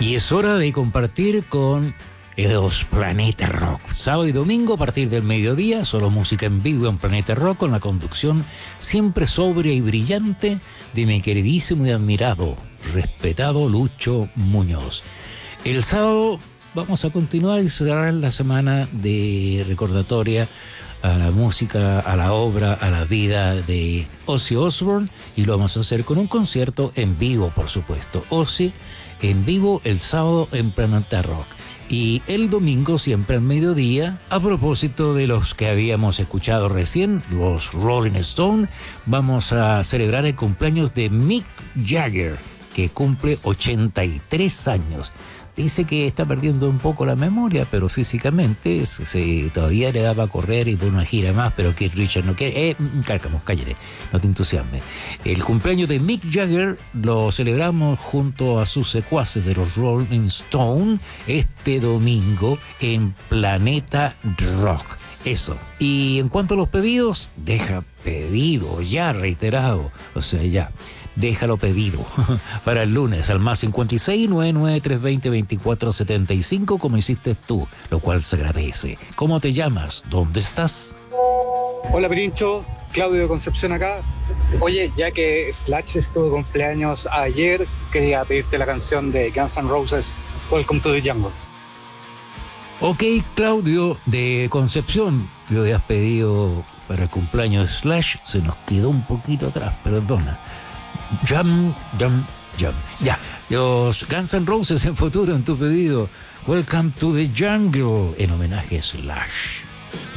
Y es hora de compartir con los Planeta Rock. Sábado y domingo a partir del mediodía, solo música en vivo en Planeta Rock con la conducción siempre sobria y brillante de mi queridísimo y admirado, respetado Lucho Muñoz. El sábado vamos a continuar y cerrar la semana de recordatoria a la música, a la obra, a la vida de Ozzy Osbourne, y lo vamos a hacer con un concierto en vivo, por supuesto. Ozzy en vivo el sábado en Planeta Rock. Y el domingo, siempre al mediodía, a propósito de los que habíamos escuchado recién, los Rolling Stones, vamos a celebrar el cumpleaños de Mick Jagger, que cumple 83 años. Dice que está perdiendo un poco la memoria, pero físicamente todavía le daba a correr y por una gira más, pero Keith Richards no quiere. Cárcamos, cállate, no te entusiasmes. El cumpleaños de Mick Jagger lo celebramos junto a sus secuaces de los Rolling Stones este domingo en Planeta Rock. Eso. Y en cuanto a los pedidos, deja pedido, ya reiterado, o sea, ya. Déjalo pedido para el lunes al más 56 99 320 2475 como hiciste tú, lo cual se agradece. ¿Cómo te llamas? ¿Dónde estás? Hola Pirincho, Claudio de Concepción acá. Oye, ya que Slash estuvo de cumpleaños ayer, quería pedirte la canción de Guns N' Roses, Welcome to the Jungle. Ok, Claudio de Concepción, lo habías pedido para el cumpleaños de Slash, se nos quedó un poquito atrás, perdona. Jump. Ya, los Guns N' Roses en futuro en tu pedido. Welcome to the Jungle, en homenaje a Slash.